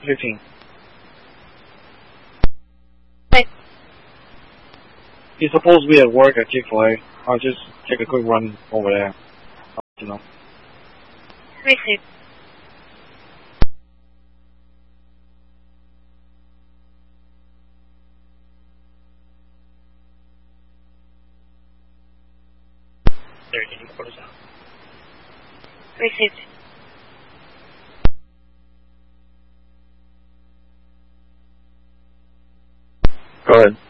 15. Hey. He's supposed to be at work at Chick-fil-A. I'll just take a quick run over there. You know. Received. Sir, can you put us out? Received. Go ahead.